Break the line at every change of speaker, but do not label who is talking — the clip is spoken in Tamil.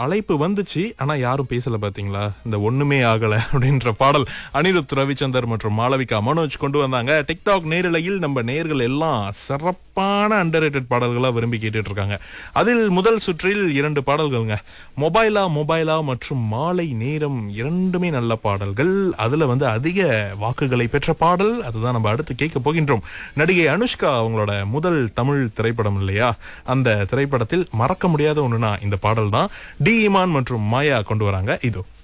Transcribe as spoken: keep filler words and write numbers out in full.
அழைப்பு வந்துச்சு, ஆனா யாரும் பேசல பாத்தீங்களா? இந்த ஒண்ணுமே ஆகல அப்படின்ற பாடல் அனிருத் ரவிச்சந்தர் மற்றும் மாளவிகா மனோஜ் கொண்டு வந்தாங்க. டிக்டாக் நேரலையில் நம்ம நேர்கள் எல்லாம் சிறப்பான அண்டர்ரேட்டட் பாடல்களா விரும்பி கேட்டுட்டு இருக்காங்க. அதில் முதல் சுற்றில் இரண்டு பாடல்கள்ங்க. மொபைலா மொபைலா மற்றும் மாலை நேரம் இரண்டுமே நல்ல பாடல்கள். அதுல வந்து அதிக வாக்குகளை பெற்ற பாடல் அதுதான் நம்ம அடுத்து கேட்க போகின்றோம். நடிகை அனுஷ்கா அவங்களோட முதல் தமிழ் திரைப்படம் இல்லையா, அந்த திரைப்படத்தில் மறக்க முடியாத ஒண்ணுனா இந்த பாடல் தான். டி இமான் மற்றும் மாயா கொண்டு வராங்க. இதோ